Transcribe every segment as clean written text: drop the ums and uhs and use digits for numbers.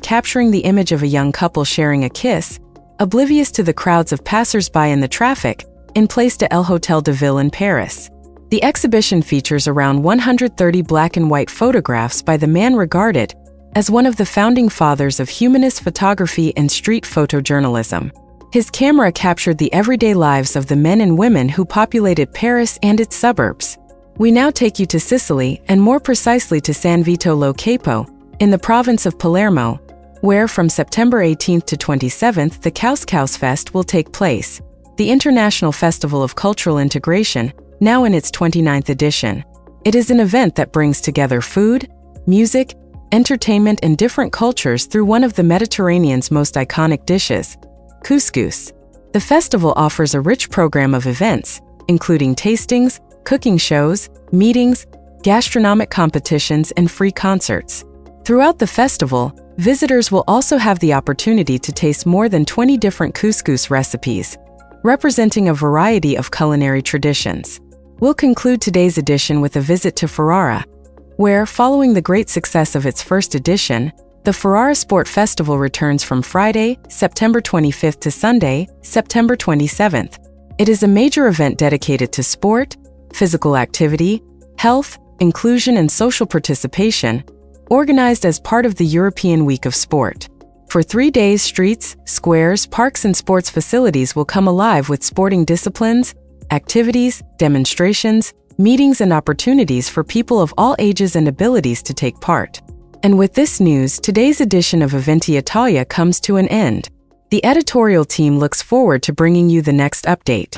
photograph capturing the image of a young couple sharing a kiss, oblivious to the crowds of passers-by and the traffic, in Place de El Hôtel de Ville in Paris. The exhibition features around 130 black and white photographs by the man regarded as one of the founding fathers of humanist photography and street photojournalism. His camera captured the everyday lives of the men and women who populated Paris and its suburbs. We now take you to Sicily, and more precisely to San Vito lo Capo, in the province of Palermo, where from September 18th to 27th the Couscous will take place, the International Festival of Cultural Integration, now in its 29th edition. It is an event that brings together food, music, entertainment, and different cultures through one of the Mediterranean's most iconic dishes, couscous. The festival offers a rich program of events, including tastings, cooking shows, meetings, gastronomic competitions, and free concerts. Throughout the festival, visitors will also have the opportunity to taste more than 20 different couscous recipes, representing a variety of culinary traditions. We'll conclude today's edition with a visit to Ferrara, where, following the great success of its first edition, the Ferrara Sport Festival returns from Friday, September 25th to Sunday, September 27th. It is a major event dedicated to sport, physical activity, health, inclusion, and social participation, organized as part of the European Week of Sport. For 3 days, streets, squares, parks, and sports facilities will come alive with sporting disciplines, activities, demonstrations, meetings, and opportunities for people of all ages and abilities to take part. And with this news, today's edition of Eventi Italia comes to an end. The editorial team looks forward to bringing you the next update.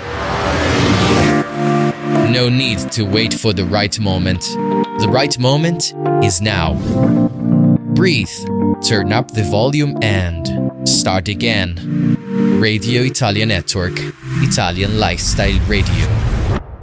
No need to wait for the right moment. The right moment is now. Breathe, turn up the volume, and start again. Radio Italia Network, Italian Lifestyle Radio.